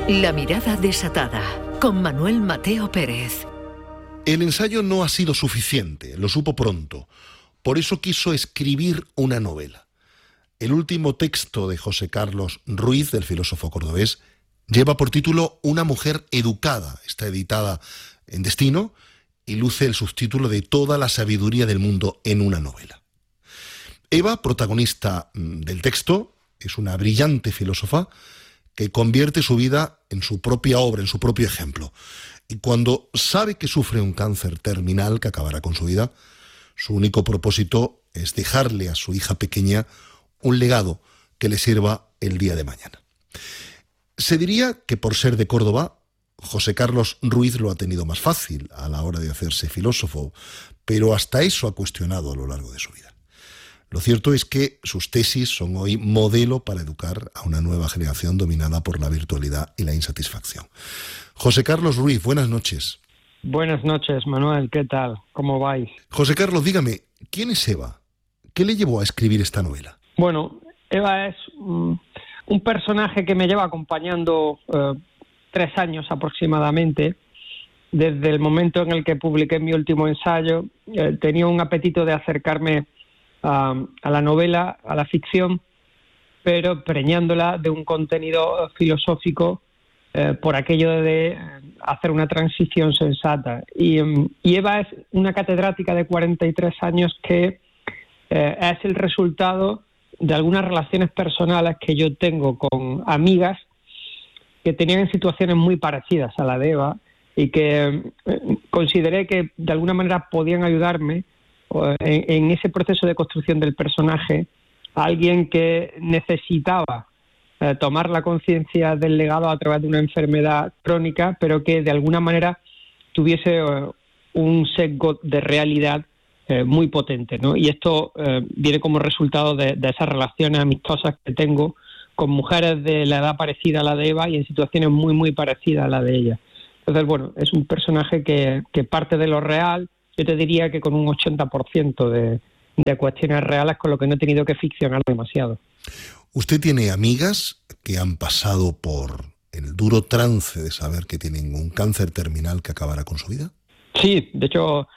La mirada desatada, con Manuel Mateo Pérez. El ensayo no ha sido suficiente, lo supo pronto. Por eso quiso escribir una novela. El último texto de José Carlos Ruiz, del filósofo cordobés, lleva por título Una mujer educada. Está editada en Destino y luce el subtítulo de Toda la sabiduría del mundo en una novela. Eva, protagonista del texto, es una brillante filósofa que convierte su vida en su propia obra, en su propio ejemplo. Y cuando sabe que sufre un cáncer terminal que acabará con su vida, su único propósito es dejarle a su hija pequeña un legado que le sirva el día de mañana. Se diría que por ser de Córdoba, José Carlos Ruiz lo ha tenido más fácil a la hora de hacerse filósofo, pero hasta eso ha cuestionado a lo largo de su vida. Lo cierto es que sus tesis son hoy modelo para educar a una nueva generación dominada por la virtualidad y la insatisfacción. José Carlos Ruiz, buenas noches. Buenas noches, Manuel, ¿qué tal? ¿Cómo vais? José Carlos, dígame, ¿quién es Eva? ¿Qué le llevó a escribir esta novela? Bueno, Eva es un personaje que me lleva acompañando 3 años aproximadamente. Desde el momento en el que publiqué mi último ensayo, tenía un apetito de acercarme a la novela, a la ficción, pero preñándola de un contenido filosófico por aquello de hacer una transición sensata. Y Eva es una catedrática de 43 años que es el resultado de algunas relaciones personales que yo tengo con amigas que tenían situaciones muy parecidas a la de Eva y que consideré que de alguna manera podían ayudarme en ese proceso de construcción del personaje, a alguien que necesitaba tomar la conciencia del legado a través de una enfermedad crónica, pero que de alguna manera tuviese un sesgo de realidad muy potente, ¿no? Y esto viene como resultado de esas relaciones amistosas que tengo con mujeres de la edad parecida a la de Eva y en situaciones muy, muy parecidas a la de ella. Entonces, bueno, es un personaje que parte de lo real. Yo te diría que con un 80% de cuestiones reales, con lo que no he tenido que ficcionar demasiado. ¿Usted tiene amigas que han pasado por el duro trance de saber que tienen un cáncer terminal que acabará con su vida? Sí, de hecho,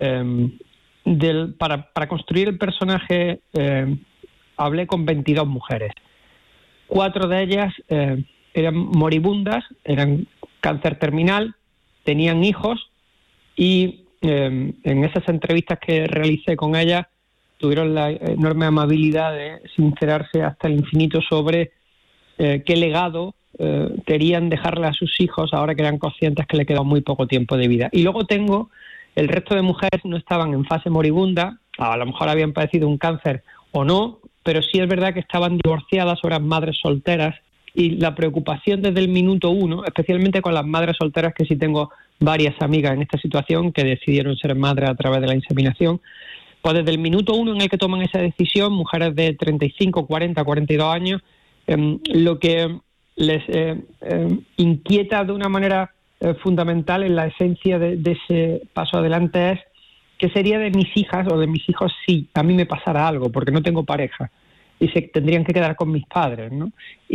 para construir el personaje hablé con 22 mujeres. 4 de ellas eran moribundas, eran cáncer terminal, tenían hijos y en esas entrevistas que realicé con ellas tuvieron la enorme amabilidad de sincerarse hasta el infinito sobre qué legado querían dejarle a sus hijos ahora que eran conscientes que le quedaba muy poco tiempo de vida. Y luego tengo el resto de mujeres, no estaban en fase moribunda, a lo mejor habían padecido un cáncer o no, pero sí es verdad que estaban divorciadas o eran madres solteras, y la preocupación desde el minuto 1, especialmente con las madres solteras, que sí tengo varias amigas en esta situación que decidieron ser madres a través de la inseminación, pues desde el minuto 1 en el que toman esa decisión, mujeres de 35, 40, 42 años, lo que les inquieta de una manera fundamental en la esencia de ese paso adelante es qué sería de mis hijas o de mis hijos si a mí me pasara algo, porque no tengo pareja y se tendrían que quedar con mis padres, ¿no?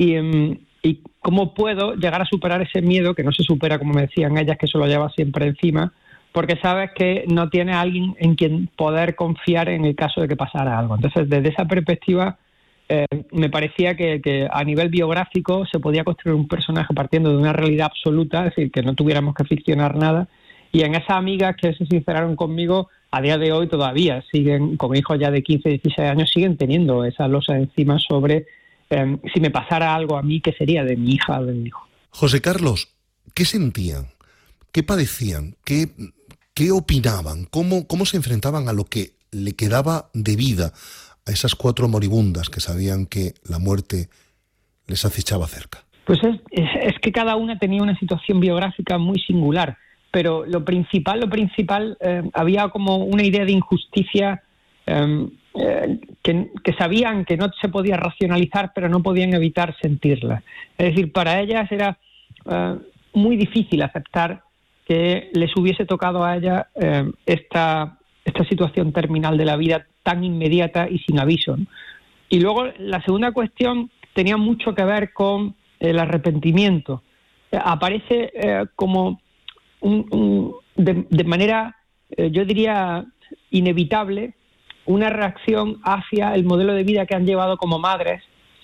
Y cómo puedo llegar a superar ese miedo, que no se supera, como me decían ellas, que eso lo lleva siempre encima, porque sabes que no tienes a alguien en quien poder confiar en el caso de que pasara algo. Entonces, desde esa perspectiva, me parecía que a nivel biográfico se podía construir un personaje partiendo de una realidad absoluta, es decir, que no tuviéramos que ficcionar nada. Y en esas amigas que se sinceraron conmigo, a día de hoy todavía siguen, con hijos ya de 15, 16 años, siguen teniendo esa losa encima sobre si me pasara algo a mí, ¿qué sería de mi hija o de mi hijo? José Carlos, ¿qué sentían? ¿Qué padecían? ¿Qué opinaban? ¿Cómo se enfrentaban a lo que le quedaba de vida a esas 4 moribundas que sabían que la muerte les acechaba cerca? Pues es que cada una tenía una situación biográfica muy singular, pero lo principal, había como una idea de injusticia que sabían que no se podía racionalizar, pero no podían evitar sentirla. Es decir, para ellas era muy difícil aceptar que les hubiese tocado a ella esta situación terminal de la vida tan inmediata y sin aviso, ¿no? Y luego la segunda cuestión tenía mucho que ver con el arrepentimiento. aparece como de manera, yo diría, inevitable, una reacción hacia el modelo de vida que han llevado como madres,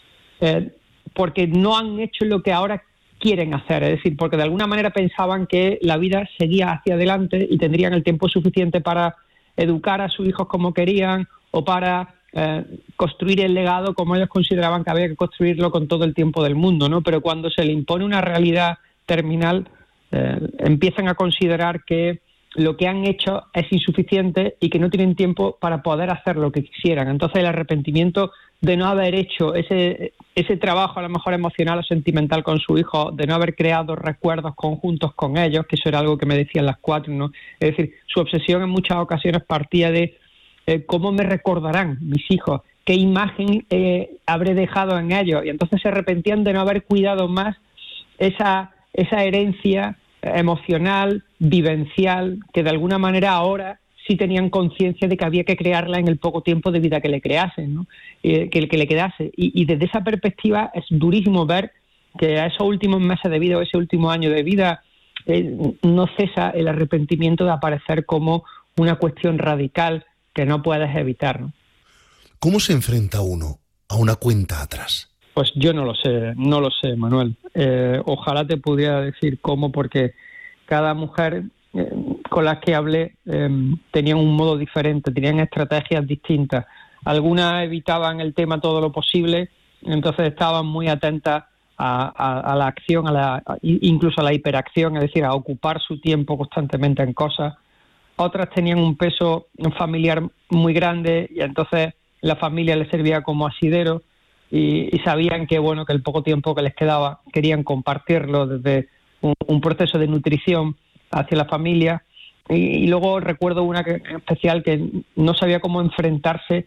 porque no han hecho lo que ahora quieren hacer, es decir, porque de alguna manera pensaban que la vida seguía hacia adelante y tendrían el tiempo suficiente para educar a sus hijos como querían o para construir el legado como ellos consideraban que había que construirlo con todo el tiempo del mundo, ¿no? Pero cuando se le impone una realidad terminal, empiezan a considerar que lo que han hecho es insuficiente y que no tienen tiempo para poder hacer lo que quisieran. Entonces el arrepentimiento de no haber hecho ese trabajo a lo mejor emocional o sentimental con su hijo, de no haber creado recuerdos conjuntos con ellos, que eso era algo que me decían las cuatro, ¿no? Es decir, su obsesión en muchas ocasiones partía de cómo me recordarán mis hijos, qué imagen habré dejado en ellos, y entonces se arrepentían de no haber cuidado más esa herencia emocional, vivencial, que de alguna manera ahora sí tenían conciencia de que había que crearla en el poco tiempo de vida que le creasen, ¿no? Que le quedase. Y desde esa perspectiva es durísimo ver que a esos últimos meses de vida o ese último año de vida no cesa el arrepentimiento de aparecer como una cuestión radical que no puedes evitar, ¿no? ¿Cómo se enfrenta uno a una cuenta atrás? Pues yo no lo sé, Manuel. Ojalá te pudiera decir cómo, porque cada mujer con las que hablé tenían un modo diferente, tenían estrategias distintas. Algunas evitaban el tema todo lo posible, entonces estaban muy atentas a la acción, incluso a la hiperacción, es decir, a ocupar su tiempo constantemente en cosas. Otras tenían un peso familiar muy grande y entonces la familia les servía como asidero. Y sabían que que el poco tiempo que les quedaba querían compartirlo desde un proceso de nutrición hacia la familia. Y luego recuerdo una en especial que no sabía cómo enfrentarse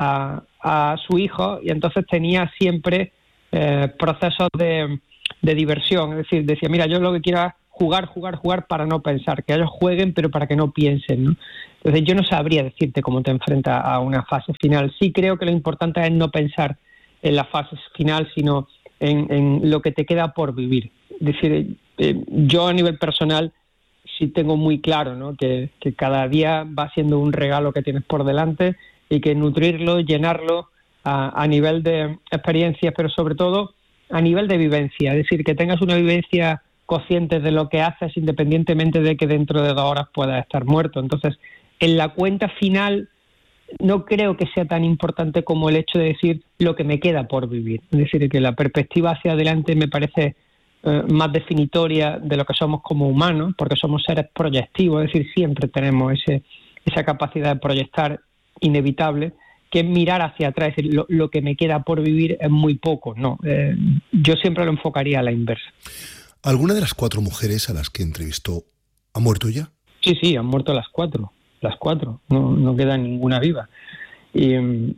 a su hijo y entonces tenía siempre procesos de diversión. Es decir, decía, mira, yo lo que quiero es jugar para no pensar, que ellos jueguen pero para que no piensen, ¿no? Entonces yo no sabría decirte cómo te enfrentas a una fase final. Sí creo que lo importante es no pensar en la fase final, sino en lo que te queda por vivir. Es decir, yo a nivel personal sí tengo muy claro, ¿no? que cada día va siendo un regalo que tienes por delante y que nutrirlo, llenarlo a nivel de experiencias, pero sobre todo a nivel de vivencia. Es decir, que tengas una vivencia consciente de lo que haces independientemente de que dentro de 2 horas puedas estar muerto. Entonces, en la cuenta final no creo que sea tan importante como el hecho de decir lo que me queda por vivir. Es decir, que la perspectiva hacia adelante me parece más definitoria de lo que somos como humanos, porque somos seres proyectivos, es decir, siempre tenemos esa capacidad de proyectar inevitable, que es mirar hacia atrás, es decir, lo que me queda por vivir es muy poco. No, yo siempre lo enfocaría a la inversa. ¿Alguna de las 4 mujeres a las que entrevistó ha muerto ya? Sí, han muerto las 4. Las 4, no queda ninguna viva. Y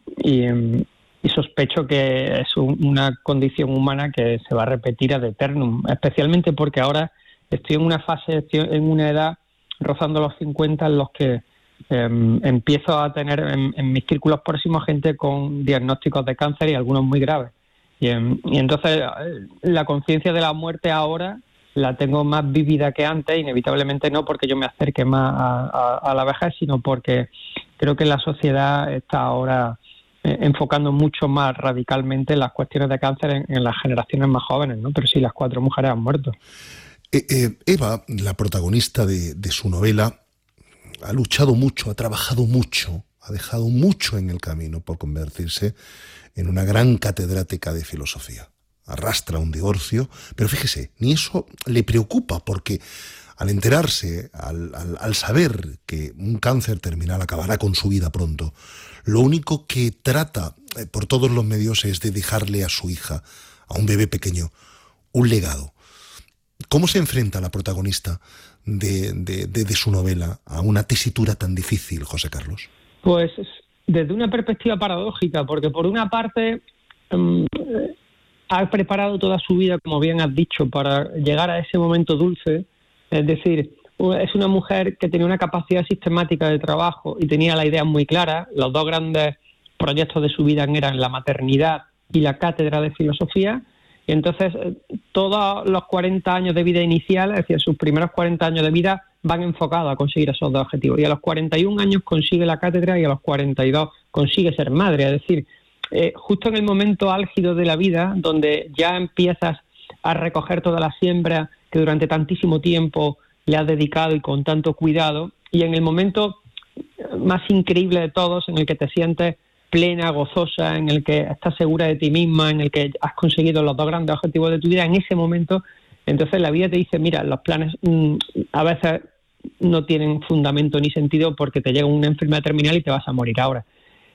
sospecho que es una condición humana que se va a repetir ad eternum, especialmente porque ahora estoy en una edad rozando los 50 en los que empiezo a tener en mis círculos próximos gente con diagnósticos de cáncer y algunos muy graves. Y entonces la conciencia de la muerte ahora la tengo más vívida que antes, inevitablemente no porque yo me acerque más a la vejez, sino porque creo que la sociedad está ahora enfocando mucho más radicalmente las cuestiones de cáncer en las generaciones más jóvenes, ¿no? Pero sí, las 4 mujeres han muerto. Eva, la protagonista de su novela, ha luchado mucho, ha trabajado mucho, ha dejado mucho en el camino por convertirse en una gran catedrática de filosofía. Arrastra un divorcio, pero fíjese, ni eso le preocupa, porque al enterarse, al saber que un cáncer terminal acabará con su vida pronto, lo único que trata por todos los medios es de dejarle a su hija, a un bebé pequeño, un legado. ¿Cómo se enfrenta la protagonista de su novela a una tesitura tan difícil, José Carlos? Pues desde una perspectiva paradójica, porque por una parte ha preparado toda su vida, como bien has dicho, para llegar a ese momento dulce. Es decir, es una mujer que tenía una capacidad sistemática de trabajo y tenía la idea muy clara. Los 2 grandes proyectos de su vida eran la maternidad y la cátedra de filosofía, Y entonces todos los 40 años de vida inicial, es decir, sus primeros 40 años de vida van enfocados a conseguir esos dos objetivos. Y a los 41 años consigue la cátedra y a los 42 consigue ser madre. Es decir, justo en el momento álgido de la vida, donde ya empiezas a recoger toda la siembra que durante tantísimo tiempo le has dedicado y con tanto cuidado, y en el momento más increíble de todos, en el que te sientes plena, gozosa, en el que estás segura de ti misma, en el que has conseguido los dos grandes objetivos de tu vida, en ese momento, entonces la vida te dice, mira, los planes a veces no tienen fundamento ni sentido porque te llega una enfermedad terminal y te vas a morir ahora.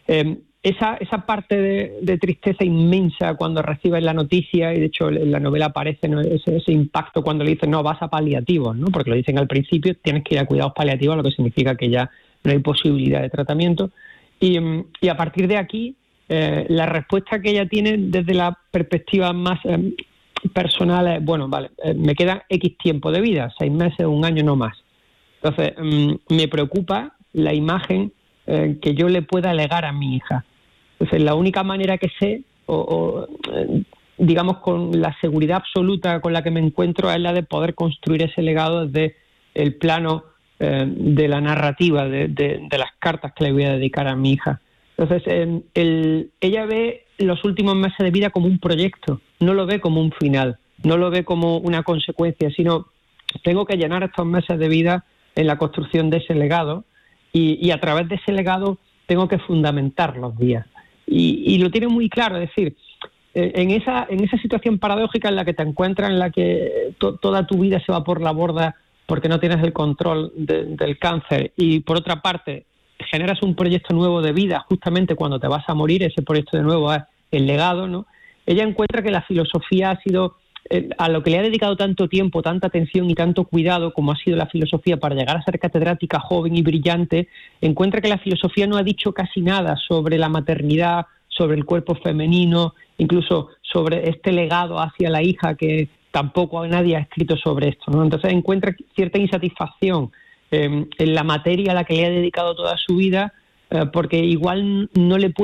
Esa parte de tristeza inmensa cuando recibes la noticia, y de hecho en la novela aparece, ¿no?, ese impacto cuando le dicen, no, vas a paliativos, ¿no?, porque lo dicen al principio, tienes que ir a cuidados paliativos, lo que significa que ya no hay posibilidad de tratamiento. Y a partir de aquí, la respuesta que ella tiene desde la perspectiva más personal es, bueno, vale, me queda X tiempo de vida, 6 meses, 1 año, no más. Entonces, me preocupa la imagen que yo le pueda legar a mi hija. Entonces, la única manera que sé, digamos con la seguridad absoluta con la que me encuentro, es la de poder construir ese legado desde el plano de la narrativa, de las cartas que le voy a dedicar a mi hija. Entonces, ella ve los últimos meses de vida como un proyecto, no lo ve como un final, no lo ve como una consecuencia, sino tengo que llenar estos meses de vida en la construcción de ese legado, y a través de ese legado tengo que fundamentar los días. Y lo tiene muy claro, es decir, en esa situación paradójica en la que te encuentras, en la que toda tu vida se va por la borda porque no tienes el control del cáncer, y por otra parte generas un proyecto nuevo de vida justamente cuando te vas a morir, ese proyecto de nuevo es el legado, ¿no? Ella encuentra que la filosofía ha sido, a lo que le ha dedicado tanto tiempo, tanta atención y tanto cuidado como ha sido la filosofía para llegar a ser catedrática joven y brillante, encuentra que la filosofía no ha dicho casi nada sobre la maternidad, sobre el cuerpo femenino, incluso sobre este legado hacia la hija, que tampoco nadie ha escrito sobre esto, ¿no? Entonces encuentra cierta insatisfacción en la materia a la que le ha dedicado toda su vida, porque igual no le puede